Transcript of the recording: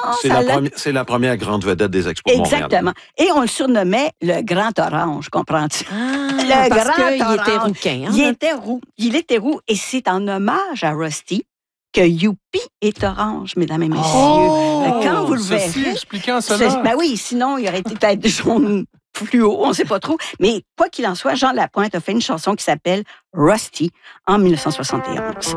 C'est la première grande vedette des Expos de Montréal. Exactement. Et on le surnommait le Grand Orange, comprends-tu? Le parce Grand qu'il Orange. était rouquin. Il était roux. Et c'est en hommage à Rusty que Youpi est orange, mesdames et messieurs. Quand vous le verrez... Ceci expliquant cela. Ben oui, sinon, il aurait été peut-être jaune fluo, on ne sait pas trop. Mais quoi qu'il en soit, Jean Lapointe a fait une chanson qui s'appelle Rusty en 1971.